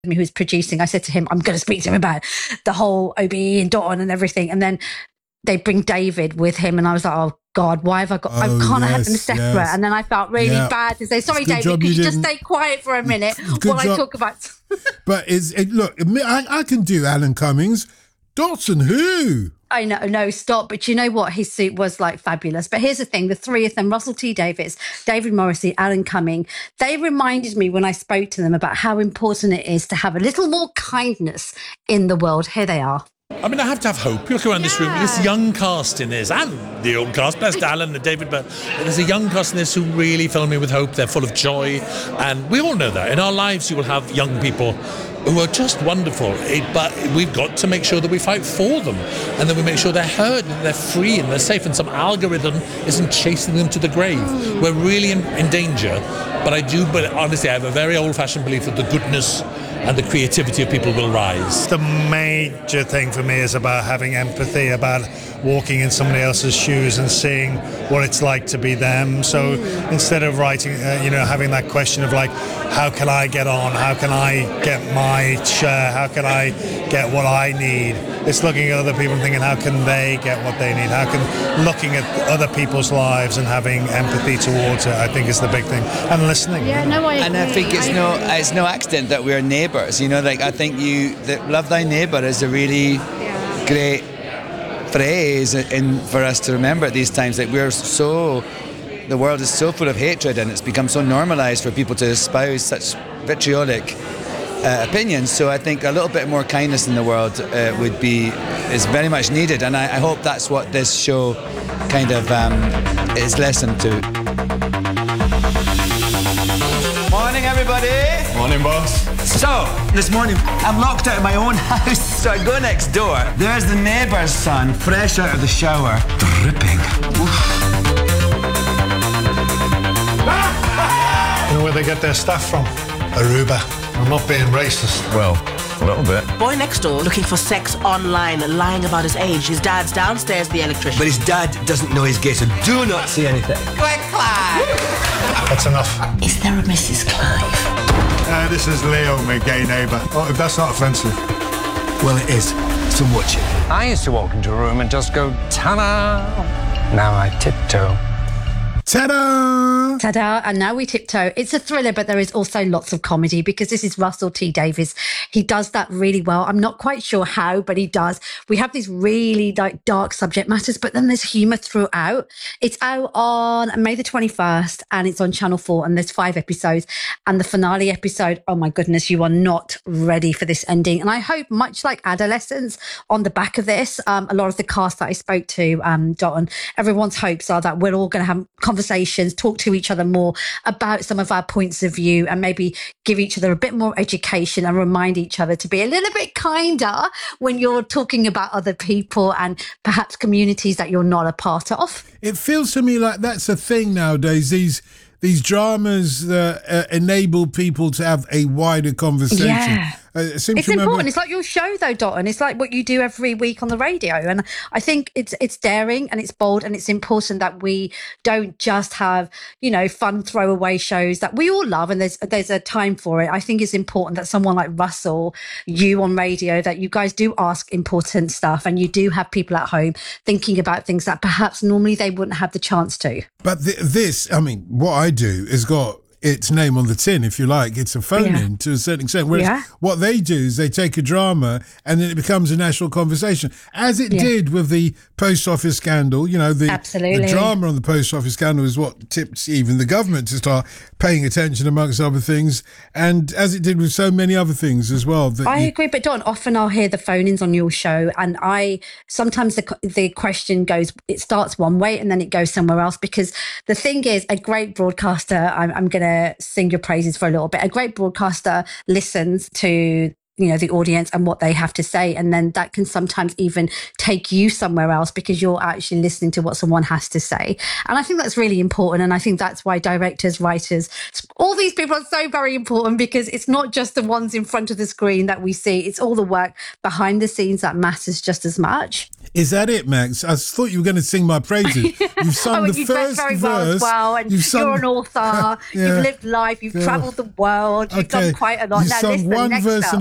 who was producing, I said to him, I'm going to speak to him about the whole OBE and Dotun and everything. And then they bring David with him, and I was like, oh God, why have I got? I can't have them separate. Yes. And then I felt really bad to say, sorry, David, could you just stay quiet for a minute while I talk about? But look, I can do Alan Cummings. Dotun, who? I know, no, stop. But you know what? His suit was like fabulous. But here's the thing, the three of them, Russell T Davies, David Morrissey, Alan Cumming, they reminded me when I spoke to them about how important it is to have a little more kindness in the world. Here they are. I mean, I have to have hope. You look around this room, this young cast in this, and the old cast, blessed Alan and David, but there's a young cast in this who really fill me with hope. They're full of joy, and we all know that. In our lives, you will have young people who are just wonderful, but we've got to make sure that we fight for them, and that we make sure they're heard, and they're free, and they're safe, and some algorithm isn't chasing them to the grave. We're really in danger, but honestly, I have a very old-fashioned belief that the goodness and the creativity of people will rise. The major thing for me is about having empathy, about walking in somebody else's shoes and seeing what it's like to be them. So instead of writing, having that question of like, how can I get on? How can I get my share? How can I get what I need? It's looking at other people and thinking, how can they get what they need? Looking at other people's lives and having empathy towards it, I think is the big thing. And listening. Yeah, no, I agree. And I think it's no accident that we're neighbours. I think that love thy neighbour is a really great phrase for us to remember at these times. That the world is so full of hatred, and it's become so normalised for people to espouse such vitriolic opinions. So I think a little bit more kindness in the world is very much needed, and I hope that's what this show kind of is lesson to. Morning, everybody. Morning, boss. So, this morning, I'm locked out of my own house, so I go next door. There's the neighbour's son, fresh out of the shower, dripping. You know where they get their stuff from? Aruba. I'm not being racist. Well, a little bit. Boy next door looking for sex online, lying about his age. His dad's downstairs, the electrician. But his dad doesn't know he's gay, so do not say anything. Clive! That's enough. Is there a Mrs. Clive? This is Leo, my gay neighbour. Oh, if that's not offensive. Well, it is. So watch it. I used to walk into a room and just go, ta-da! Now I tiptoe. Ta-da! Ta-da! And now we tiptoe. It's a thriller, but there is also lots of comedy because this is Russell T Davies. He does that really well. I'm not quite sure how, but he does. We have these really dark subject matters, but then there's humour throughout. It's out on May the 21st and it's on Channel 4 and there's 5 episodes. And the finale episode, oh my goodness, you are not ready for this ending. And I hope, much like Adolescents, on the back of this, a lot of the cast that I spoke to, Dotun, everyone's hopes are that we're all going to have conversations, talk to each other more about some of our points of view and maybe give each other a bit more education and remind each other to be a little bit kinder when you're talking about other people and perhaps communities that you're not a part of. It feels to me like that's a thing nowadays, these dramas that enable people to have a wider conversation. Yeah. It's important. It's like your show, though, Dotun. It's like what you do every week on the radio. And I think it's daring and it's bold and it's important that we don't just have, fun throwaway shows that we all love and there's a time for it. I think it's important that someone like Russell, you on radio, that you guys do ask important stuff and you do have people at home thinking about things that perhaps normally they wouldn't have the chance to. But what I do is got its name on the tin, if you like. It's a phone-in to a certain extent. Whereas what they do is they take a drama and then it becomes a national conversation, as it did with the post office scandal. The drama on the post office scandal is what tipped even the government to start paying attention, amongst other things, and as it did with so many other things as well. I agree, but Don, often I'll hear the phone-ins on your show and sometimes the question goes, it starts one way and then it goes somewhere else, because the thing is, a great broadcaster, I'm going to sing your praises for a little bit, a great broadcaster listens to the audience and what they have to say. And then that can sometimes even take you somewhere else because you're actually listening to what someone has to say. And I think that's really important. And I think that's why directors, writers, all these people are so very important, because it's not just the ones in front of the screen that we see. It's all the work behind the scenes that matters just as much. Is that it, Max? I thought you were going to sing my praises. You've sung the first very verse. Well as well, and you're an author. You've lived life. You've travelled the world. You've done quite a lot. You sung one verse